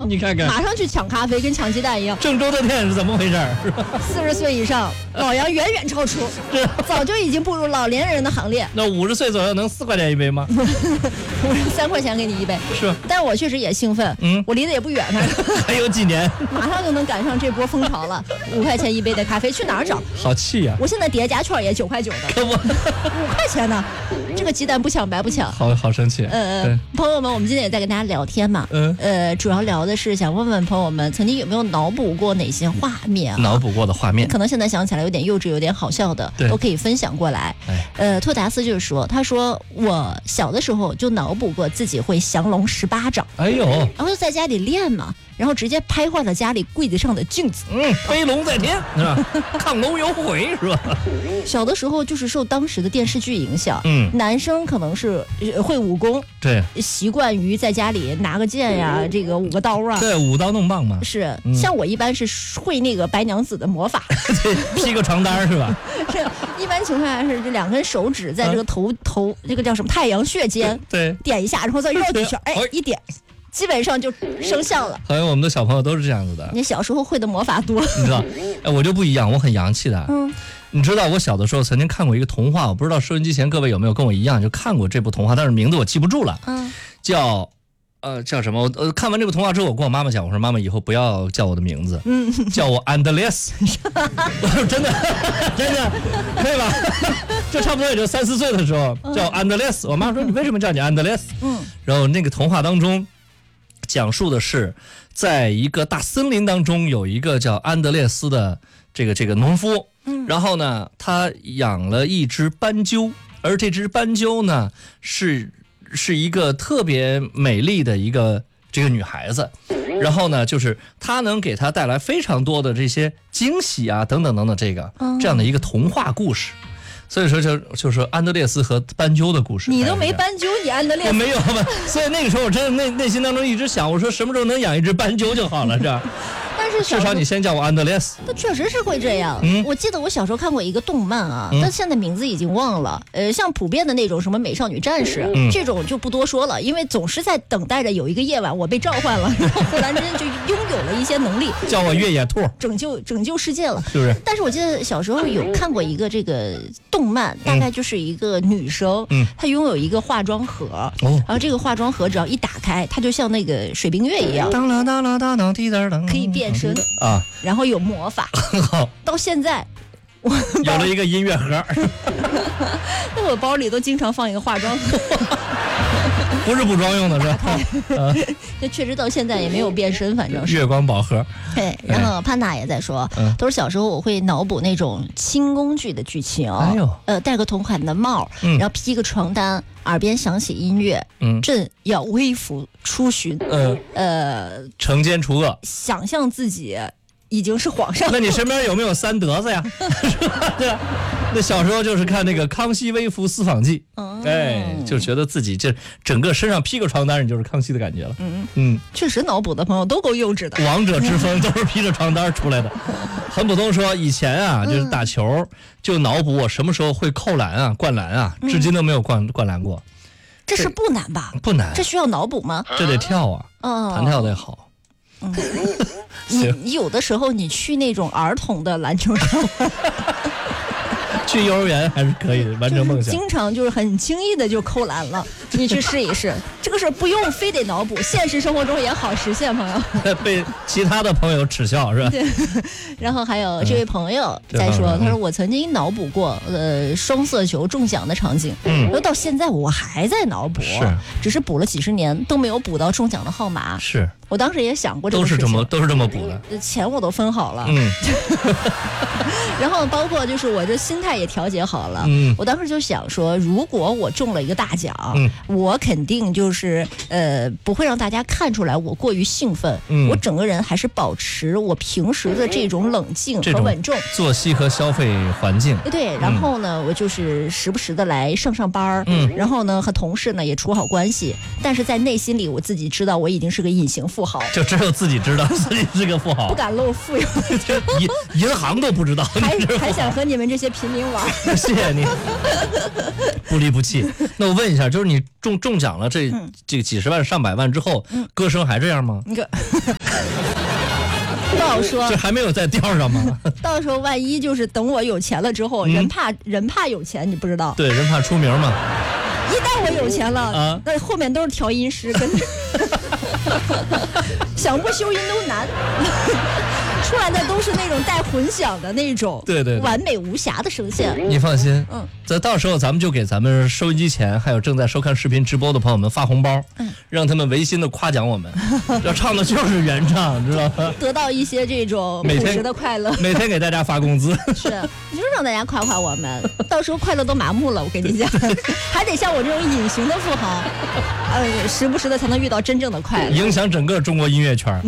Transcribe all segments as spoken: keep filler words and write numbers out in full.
你看看， 马上去抢咖啡，跟抢鸡蛋一样。 郑州的店是怎么回事？ 四十岁以上，老杨远远超出，早就已经步入老年人的行列。 那五十岁左右能四块钱一杯吗？ 三块钱给你一杯， 是。 但我确实也兴奋，嗯，我离得也不远，反正还有几年， 马上就能赶上这波风潮了。五块钱一杯的咖啡去哪儿找？ 好气呀、啊！ 我现在叠加券也九块九的， 可不， 五块钱呢，这个鸡蛋不抢白不抢， 好好生气。 呃，朋友们，我们今天也在跟大家聊天嘛，嗯，呃，主要聊的是想问问朋友们，曾经有没有脑补过哪些画面、啊？ 脑补过的画面， 可能现在想起来有点幼稚，有点好笑的，都可以分享过来。呃，托达斯就是说，他说我小的时候就脑补过自己会降龙十八掌， 哎呦， 然后就在家里练嘛。然后直接拍坏了家里柜子上的镜子， 嗯，飞龙在天是吧？亢龙有悔是吧？ 小的时候就是受当时的电视剧影响， 嗯， 男生可能是会武功， 对， 习惯于在家里拿个剑呀，这个舞个刀啊， 对，舞刀弄棒嘛。 是，嗯、像我一般是会那个白娘子的魔法， 对，披个床单是吧？ 是，一般情况下是这两根手指在这个头、啊、头这个叫什么太阳穴间， 对， 点一下，然后再绕几圈，哎，一点。基本上就生效了。 好像我们的小朋友都是这样子的。 你小时候会的魔法多， 你知道？哎，我就不一样，我很洋气的。嗯，你知道我小的时候曾经看过一个童话，我不知道收音机前各位有没有跟我一样就看过这部童话，但是名字我记不住了。嗯，叫呃叫什么？我呃看完这部童话之后，我跟我妈妈讲，我说妈妈以后不要叫我的名字，嗯，叫我安德烈斯。我说真的，真的可以吧？就差不多也就三四岁的时候叫安德烈斯。我妈说你为什么叫你安德烈斯？嗯，然后那个童话当中。讲述的是，在一个大森林当中，有一个叫安德烈斯的这个这个农夫，嗯，然后呢，他养了一只斑鸠，而这只斑鸠呢，是是一个特别美丽的一个这个女孩子，然后呢，就是她能给他带来非常多的这些惊喜啊，等等等等，这个这样的一个童话故事。所以说就就是安德烈斯和斑鸠的故事。 你都没斑鸠，你安德烈斯？ 我没有吧。所以那个时候我真的内内心当中一直想，我说什么时候能养一只斑鸠就好了，是吧？ 但是至少你先叫我安德烈斯。 那确实是会这样。嗯，我记得我小时候看过一个动漫啊，嗯、但现在名字已经忘了。呃，像普遍的那种什么美少女战士，嗯、这种就不多说了，因为总是在等待着有一个夜晚我被召唤了，然后忽然之间就拥有了一些能力， 叫我越野兔， 拯救拯救世界了， 是不是？ 但是我记得小时候有看过一个这个动漫，大概就是一个女生，嗯，她拥有一个化妆盒，哦，然后这个化妆盒只要一打开，它就像那个水冰月一样， 当啷当啷当啷滴答当， 可以变身啊。 然后有魔法， 很好。 到现在，我有了一个音乐盒， 那我包里都经常放一个化妆盒， 不是补妆用的是吧？ 啊，这确实到现在也没有变身，反正是月光宝盒。 对，然后潘娜也在说，嗯、都是小时候我会脑补那种轻宫剧的剧情，哎呦，呃，戴个同款的帽，嗯、然后披个床单，耳边响起音乐，嗯，朕要微服出巡，嗯，呃， 惩奸除恶， 想象自己已经是皇上。 那你身边有没有三德子呀？对，那小时候就是看那个《康熙微服私访记》，哦，哎，就觉得自己这整个身上披个床单，你就是康熙的感觉了。嗯嗯，确实脑补的朋友都够幼稚的， 王者之风都是披着床单出来的。很普通说，以前啊，就是打球就脑补我什么时候会扣篮啊、灌篮啊，至今都没有灌灌篮过。 这是不难吧？ 不难， 这需要脑补吗？ 这得跳啊，哦，弹跳得好。 嗯，你你有的时候你去那种儿童的篮球场， 去幼儿园还是可以完成梦想。 经常就是很轻易的就扣篮了，你去试一试，这个事不用非得脑补，现实生活中也好实现，朋友。 被其他的朋友耻笑是吧？ 对。然后还有这位朋友在说，嗯、他说我曾经脑补过呃双色球中奖的场景，嗯，然后到现在我还在脑补，是，只是补了几十年都没有补到中奖的号码， 是。 我当时也想过这个事情， 都是这么都是这么补的， 钱我都分好了，嗯，然后包括就是我这心态也调节好了，嗯，我当时就想说，如果我中了一个大奖，嗯，我肯定就是呃不会让大家看出来我过于兴奋，嗯，我整个人还是保持我平时的这种冷静和稳重， 作息和消费环境， 对，然后呢，嗯、我就是时不时的来上上班，嗯，然后呢和同事呢也处好关系，但是在内心里我自己知道我已经是个隐形富豪， 就只有自己知道自己是个富豪， 不敢露富有， 银银行都不知道， 还还想和你们这些平民玩。 谢谢你，不离不弃。那我问一下，就是你中中奖了这、嗯、这个几十万上百万之后，嗯、歌声还这样吗？ 你可不好说， 这还没有在调上吗？ 到时候万一就是等我有钱了之后，嗯、人怕人怕有钱，你不知道？ 对，人怕出名嘛。 一旦我有钱了，啊、那后面都是调音师跟着，想不修音都难。出来的都是那种带混响的那种， 对 对, 对， 完美无瑕的声线。 你放心，嗯，这到时候咱们就给咱们收音机前还有正在收看视频直播的朋友们发红包，嗯，让他们违心的夸奖我们，要唱的就是原唱，知道吗？ 得到一些这种朴实的快乐， 每天给大家发工资， 是，就是让大家夸夸我们，到时候快乐都麻木了。我跟你讲，还得像我这种隐形的富豪，呃，时不时的才能遇到真正的快乐， 影响整个中国音乐圈。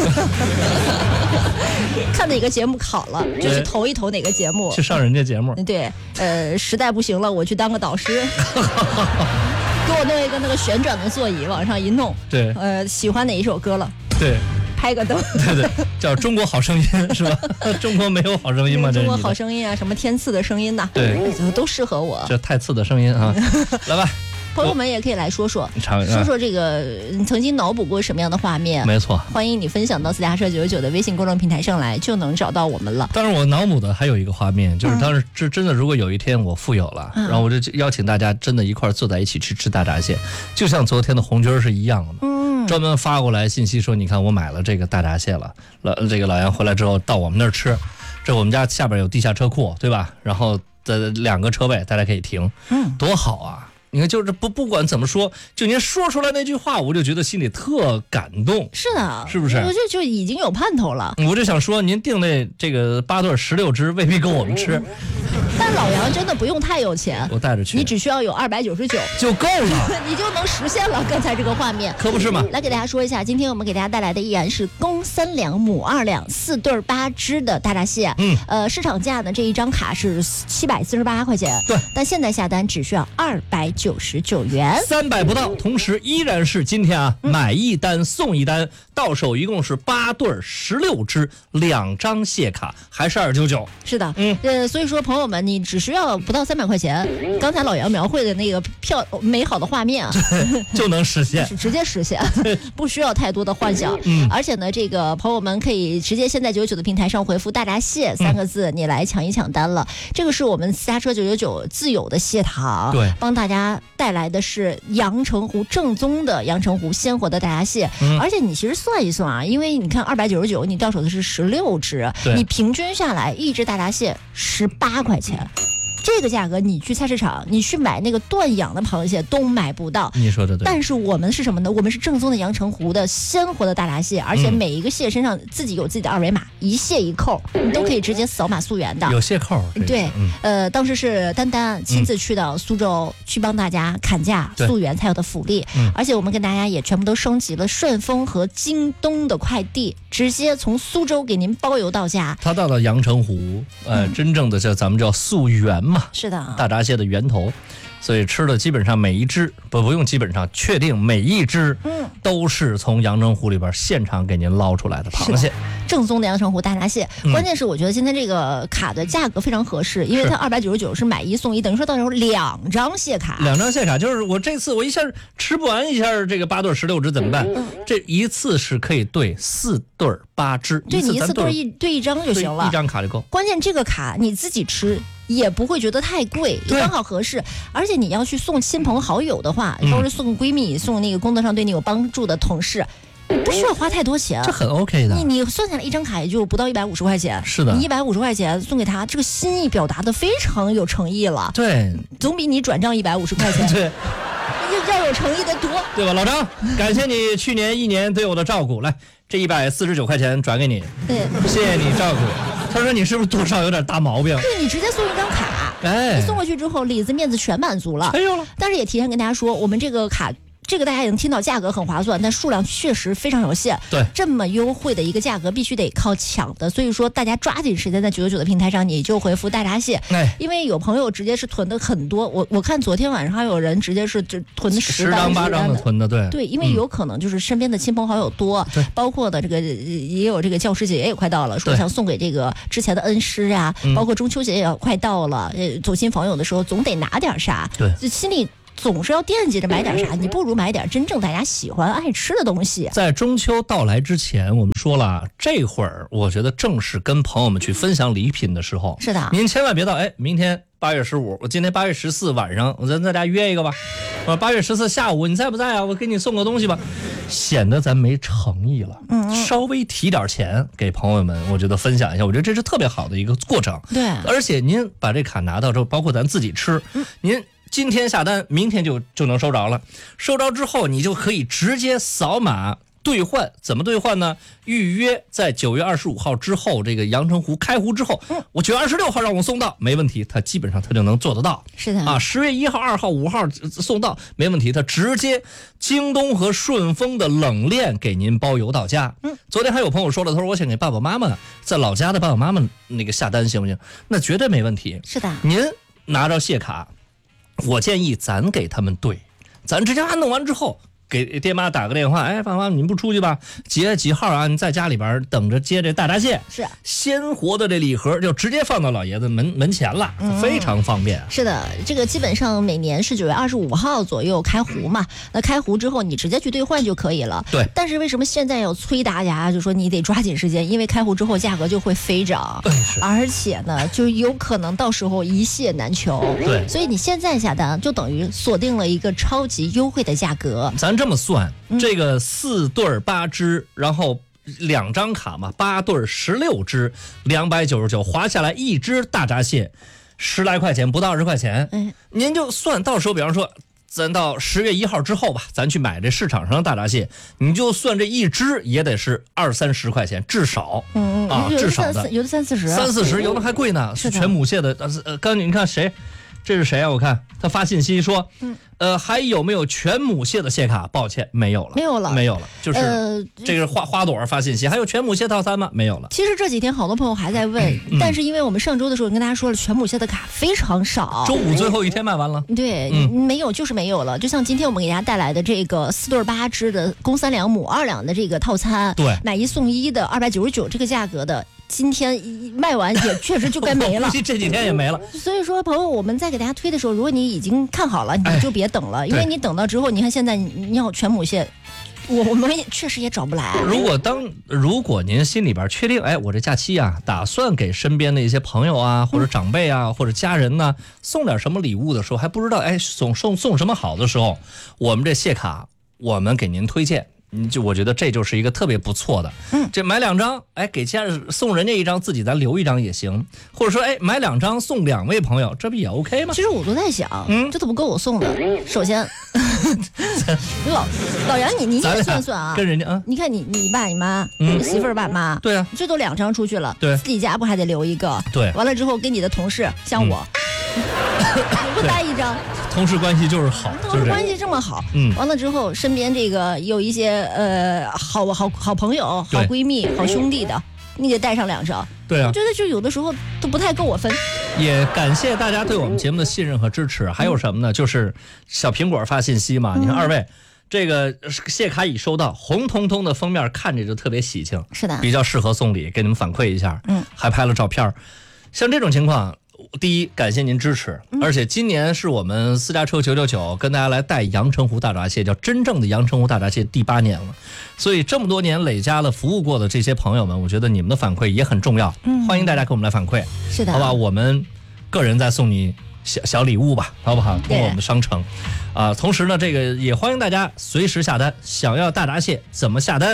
看哪个节目考了，就去投一投哪个节目， 去上人家节目。 对，呃，实在不行了，我去当个导师，给我弄一个那个旋转的座椅，往上一弄。 对， 呃，喜欢哪一首歌了？ 对， 拍个灯。 对对，叫中国好声音是吧？中国没有好声音吗？ 中国好声音啊，什么天赐的声音呐、啊？ 对， 都适合我。 这太次的声音啊！来吧。 朋友们也可以来说说，说说这个你曾经脑补过什么样的画面？ 没错， 欢迎你分享到私家车九九九的微信公众平台上来，就能找到我们了。 当然，我脑补的还有一个画面，就是当时这真的，如果有一天我富有了，嗯、然后我就邀请大家真的一块坐在一起去吃大闸蟹，就像昨天的红军是一样的。嗯，专门发过来信息说，你看我买了这个大闸蟹了，老这个老杨回来之后到我们那儿吃，这我们家下边有地下车库，对吧？然后的两个车位大家可以停，嗯，多好啊！你看，就是不不管怎么说，就您说出来那句话，我就觉得心里特感动。 是的， 是不是？ 我就就已经有盼头了。 我就想说，您订那这个八对十六只，未必够我们吃。 但老杨真的不用太有钱， 我带着去， 你只需要有二百九十九就够了， 你就能实现了刚才这个画面， 可不是吗？ 来给大家说一下，今天我们给大家带来的依然是公三两母二两四对八只的大闸蟹。嗯，呃，市场价呢这一张卡是七百四十八块钱， 对， 但现在下单只需要二百九十九元， 三百不到。同时依然是今天啊，嗯、买一单送一单，到手一共是八对十六只，两张蟹卡，还是二九九。 是的，嗯，呃，所以说朋友们，你只需要不到三百块钱，刚才老杨描绘的那个漂美好的画面啊， 就能实现， 直接实现，不需要太多的幻想。嗯，而且呢，这个朋友们可以直接现在九九九的平台上回复“大闸蟹”三个字，嗯、你来抢一抢单了。这个是我们私家车九九九自有的蟹糖， 对， 帮大家带来的是阳澄湖正宗的阳澄湖鲜活的大闸蟹。嗯、而且你其实算一算啊，因为你看二百九十九，你到手的是十六只，你平均下来一只大闸蟹十八块钱。这个价格你去菜市场，你去买那个断养的螃蟹都买不到。 你说的对。 但是我们是什么呢？我们是正宗的阳澄湖的鲜活的大闸蟹，而且每一个蟹身上自己有自己的二维码，一蟹一扣，你都可以直接扫码溯源的。 有蟹扣。 对，嗯、呃，当时是丹丹亲自去到苏州、嗯、去帮大家砍价溯源才有的福利，嗯、而且我们跟大家也全部都升级了顺丰和京东的快递，直接从苏州给您包邮到家。 他到了阳澄湖，呃，嗯、真正的叫咱们叫溯源嘛。 是的， 大闸蟹的源头，所以吃的基本上每一只不不用基本上确定每一只，嗯，都是从阳澄湖里边现场给您捞出来的螃蟹， 正宗的阳澄湖大闸蟹。嗯、关键是我觉得今天这个卡的价格非常合适，因为它二百九十九是买一送一，等于说到时候两张蟹卡， 两张蟹卡就是我这次我一下吃不完一下这个八对十六只怎么办？嗯、这一次是可以兑四对八只， 对你一次兑一兑一张就行了， 一张卡就够。 关键这个卡你自己吃也不会觉得太贵，也刚好合适。而且你要去送亲朋好友的话，或者送闺蜜、送那个工作上对你有帮助的同事，不需要花太多钱， 这很 OK 的。 你你算下来一张卡也就不到一百五十块钱， 是的， 你一百五十块钱送给他，这个心意表达的非常有诚意了。 对， 总比你转账一百五十块钱对要有诚意的多， 对吧？老张，感谢你去年一年对我的照顾，来，这一百四十九块钱转给你， 对， 谢谢你照顾。他说你是不是多少有点大毛病？ 对，你直接送一张卡，哎，你送过去之后里子面子全满足了， 哎呦了。 但是也提前跟大家说，我们这个卡。 这个大家已经听到价格很划算，但数量确实非常有限。 对， 这么优惠的一个价格必须得靠抢的，所以说大家抓紧时间在九九九的平台上，你就回复大闸蟹。 哎， 因为有朋友直接是囤的很多，我我看昨天晚上还有人直接是就囤的十张八张的囤的，对对，因为有可能就是身边的亲朋好友多， 嗯、 包括的这个也有这个教师节也快到了，说想送给这个之前的恩师啊，包括中秋节也要快到了，呃，走亲访友的时候总得拿点啥， 对， 就心里总是要惦记着买点啥，你不如买点真正大家喜欢爱吃的东西。 在中秋到来之前，我们说了，这会儿我觉得正是跟朋友们去分享礼品的时候。 是的， 您千万别到哎，明天八月十五，我今天八月十四晚上，我咱在家约一个吧。呃，八月十四下午你在不在啊？我给你送个东西吧，显得咱没诚意了。嗯，稍微提点钱给朋友们，我觉得分享一下，我觉得这是特别好的一个过程。 对， 而且您把这卡拿到之后，包括咱自己吃，嗯、您今天下单，明天就就能收着了。收着之后，你就可以直接扫码兑换。怎么兑换呢？预约在九月二十五号之后，这个阳澄湖开湖之后，嗯、我九月二十六号让我送到，没问题，他基本上他就能做得到。 是的啊，十月一号、二号、五号送到没问题，他直接京东和顺丰的冷链给您包邮到家。嗯，昨天还有朋友说了，他说我想给爸爸妈妈在老家的爸爸妈妈那个下单行不行？那绝对没问题。 是的， 您拿着谢卡。我建议咱给他们对，咱直接按弄完之后给爹妈打个电话，哎，爸妈，你们不出去吧？几月几号啊？你在家里边等着接这大闸蟹， 是鲜活的这礼盒就直接放到老爷子门门前了，嗯、非常方便。 是的，这个基本上每年是九月二十五号左右开湖嘛，那开湖之后你直接去兑换就可以了。 对。 但是为什么现在要催大家，就说你得抓紧时间，因为开湖之后价格就会飞涨，而且呢，就有可能到时候一蟹难求。 对。 所以你现在下单就等于锁定了一个超级优惠的价格。 咱这么算。这个四对八只，然后两张卡嘛，八对十六只，两百九十九，划下来一只大闸蟹，十来块钱，不到二十块钱。嗯，您就算到时候，比方说，咱到十月一号之后吧，咱去买这市场上的大闸蟹，你就算这一只也得是二三十块钱，至少。嗯啊，至少的， 有的三四十， 三四十，有的还贵呢。是全母蟹的，呃，刚你看谁？这是谁啊？我看他发信息说，嗯，呃，还有没有全母蟹的蟹卡？抱歉，没有了， 没有了， 没有了。就是、呃、这个花花朵发信息，还有全母蟹套餐吗？没有了。 其实这几天好多朋友还在问，嗯、但是因为我们上周的时候跟大家说了，全母蟹的卡非常少， 周五最后一天卖完了。 对，嗯、没有就是没有了。就像今天我们给大家带来的这个四对八只的公三两母二两的这个套餐， 对， 买一送一的二百九十九这个价格的。今天卖完也确实就该没了， 这几天也没了。 所以说，朋友，我们在给大家推的时候，如果你已经看好了，你就别等了，哎、因为你等到之后，你看现在你要全母蟹，我我们也确实也找不来。 如果当如果您心里边确定，哎，我这假期啊，打算给身边的一些朋友啊，或者长辈啊，嗯、或者家人呢，送点什么礼物的时候，还不知道哎送送送什么好的时候，我们这蟹卡我们给您推荐。就我觉得这就是一个特别不错的，嗯，这买两张，哎，给家人送人家一张，自己咱留一张也行，或者说，哎，买两张送两位朋友，这不也 OK 吗？ 其实我都在想，嗯，这怎么够我送的？首先，老老杨，你你也算算啊， 跟人家啊， 你看你你爸你妈，嗯，你媳妇儿爸妈， 对啊， 这都两张出去了， 对， 自己家不还得留一个？ 对， 完了之后跟你的同事，像我。嗯不带一张， 同事关系就是好， 同事关系这么好，嗯，完了之后身边这个有一些呃好好好朋友、好闺蜜、好兄弟的，你得带上两张。 对啊， 我觉得就有的时候都不太够我分。 也感谢大家对我们节目的信任和支持。还有什么呢？就是小苹果发信息嘛，嗯、你看二位。这个蟹卡已收到，红彤彤的封面看着就特别喜庆， 是的， 比较适合送礼，给你们反馈一下。嗯，还拍了照片。像这种情况，第一，感谢您支持，而且今年是我们私家车九九九跟大家来带阳澄湖大闸蟹，叫真正的阳澄湖大闸蟹第八年了。所以这么多年累加了服务过的这些朋友们，我觉得你们的反馈也很重要。嗯，欢迎大家给我们来反馈。 是的， 好吧，我们个人再送你小小礼物吧，好不好？通过我们的商城，啊、呃，同时呢，这个也欢迎大家随时下单。想要大闸蟹怎么下单？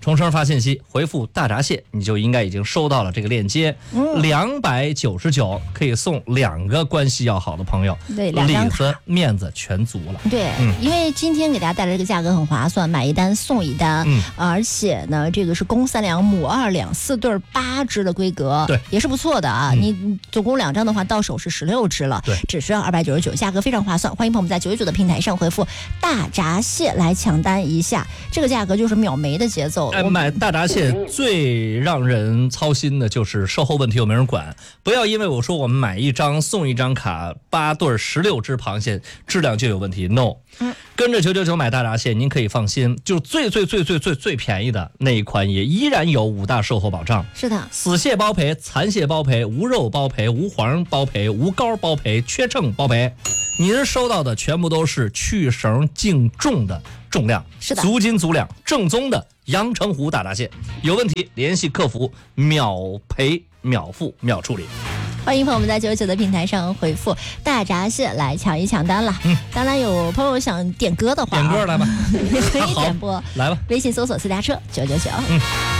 重声发信息，回复大闸蟹，你就应该已经收到了这个链接，两百九十九可以送两个关系要好的朋友， 对，两张卡， 里子面子全足了。 对，嗯、因为今天给大家带来这个价格很划算，买一单送一单，嗯，而且呢，这个是公三两母二两四对八只的规格， 对， 也是不错的啊。嗯、你总共两张的话，到手是十六只了， 对， 只需要二百九十九，价格非常划算。欢迎朋友们在九九九的平台上回复大闸蟹来抢单一下，这个价格就是秒没的节奏。 哎，买大闸蟹最让人操心的就是售后问题有没有人管，不要因为我说我们买一张送一张卡，八对十六只螃蟹质量就有问题 ，no。嗯，跟着九九九买大闸蟹，您可以放心，就最最最最最最便宜的那一款也依然有五大售后保障。 是的， 死蟹包赔，残蟹包赔，无肉包赔，无黄包赔，无膏包赔，缺秤包赔。您收到的全部都是去绳净重的重量， 是的， 足斤足两，正宗的阳澄湖大闸蟹。有问题联系客服，秒赔秒付秒处理。 欢迎朋友们在九九九的平台上回复大闸蟹来抢一抢单了。嗯，当然有朋友想点歌的话、啊， 点歌来吧， 也可以点播， 来吧， 微信搜索私家车九九九。嗯。